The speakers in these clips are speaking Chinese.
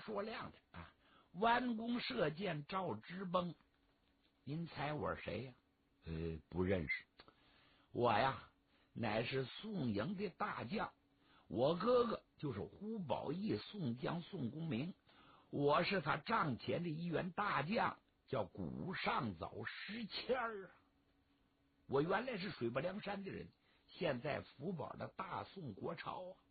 说亮的啊，弯弓射箭照直崩。您猜我是谁呀？不认识。我呀，乃是宋营的大将，我哥哥就是胡宝义宋江宋公明，我是他帐前的一员大将，叫古上早石谦儿啊。我原来是水泊梁山的人，现在福保的大宋国朝啊。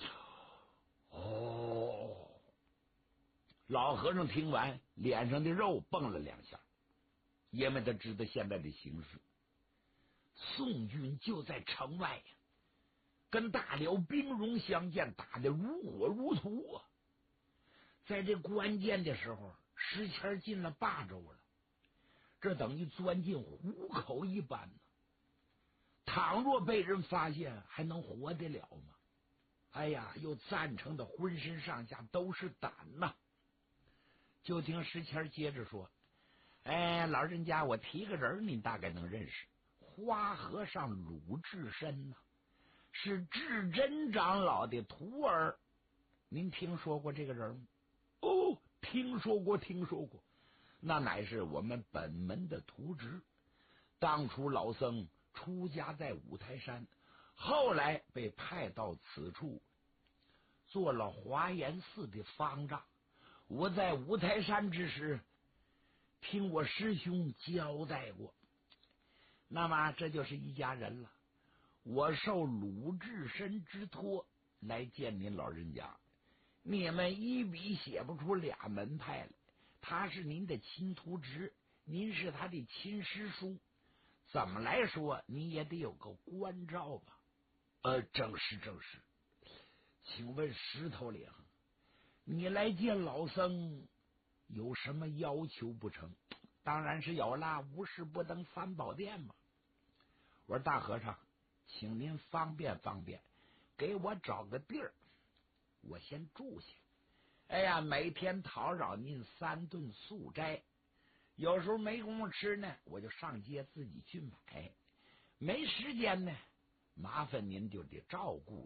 哦，老和尚听完，脸上的肉蹦了两下，因为他知道现在的形势，宋军就在城外呀，跟大辽兵戎相见，打得如火如荼啊！在这关键的时候，石谦进了霸州了，这等于钻进虎口一般呢。倘若被人发现，还能活得了吗？哎呀，又赞成的浑身上下都是胆呐！就听石谦接着说：“老人家，我提个人，您大概能认识。花和尚鲁智深呐，是智真长老的徒儿。您听说过这个人吗？”“哦，听说过，听说过。那乃是我们本门的徒侄。当初老僧出家在五台山，后来被派到此处，做了华严寺的方丈。我在五台山之时，听我师兄交代过。那么这就是一家人了。我受鲁智深之托来见您老人家，你们一笔写不出俩门派来。他是您的亲徒侄，您是他的亲师叔，怎么来说你也得有个关照吧？”“正是正是。请问石头岭，你来见老僧有什么要求不成？”“当然是有啦，无事不登三宝殿嘛。”我说：“大和尚，请您方便方便，给我找个地儿，我先住下。每天讨扰您3顿素斋，有时候没工夫吃呢，我就上街自己去买。没时间呢，麻烦您就得照顾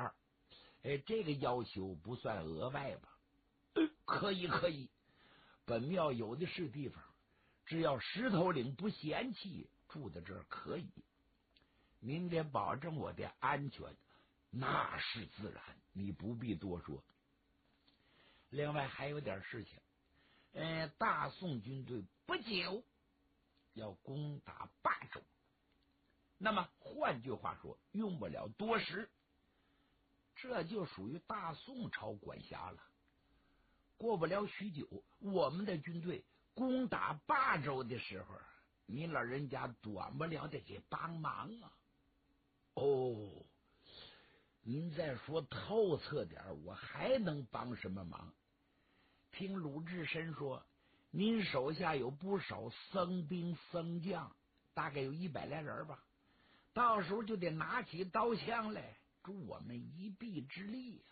1、2。这个要求不算额外吧？”“可以可以，本庙有的是地方，只要石头岭不嫌弃，住在这儿可以。您得保证我的安全。”“那是自然，你不必多说。另外还有点事情，大宋军队不久要攻打霸州，那么换句话说，用不了多时，这就属于大宋朝管辖了。过不了许久，我们的军队攻打霸州的时候，您老人家短不了得给帮忙啊。”“哦，您再说透彻点，我还能帮什么忙？听鲁智深说，您手下有不少僧兵僧将，大概有100来人吧，到时候就得拿起刀枪来助我们一臂之力呀。”“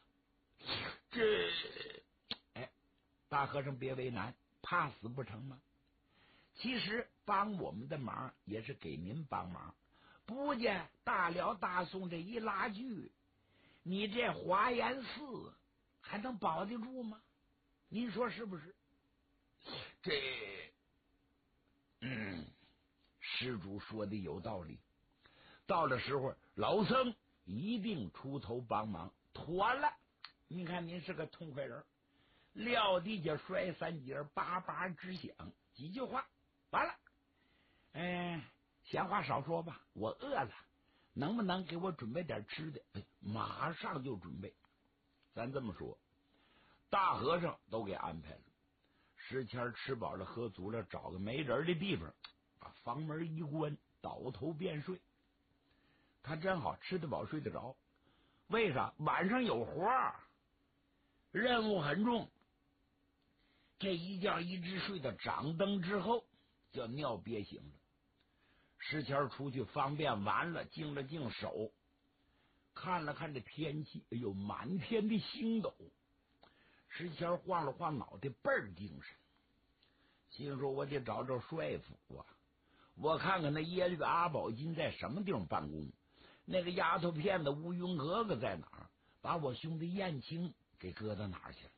大和尚别为难，怕死不成吗？其实帮我们的忙也是给您帮忙。不见大辽大宋这一拉锯，你这华严寺还能保得住吗？您说是不是？”“施主说的有道理。到了时候，老僧一定出头帮忙。妥了，你看您是个痛快人。”撂地下摔3节，叭叭直响，几句话完了。闲话少说吧，我饿了，能不能给我准备点吃的？”“马上就准备。”咱这么说，大和尚都给安排了。石谦吃饱了喝足了，找个没人的地方，把房门一关，倒头便睡。他真好，吃得饱睡得着。为啥？晚上有活，任务很重。这一觉一直睡到掌灯之后，叫尿憋醒了。石谦出去方便完了，净了净手，看了看这天气，哎呦，满天的星斗。石谦晃了晃脑袋，倍儿精神，心说我得找找帅府啊，我看看那耶律阿保金在什么地方办公，那个丫头片子乌云格格在哪儿，把我兄弟燕青给搁到哪儿去了。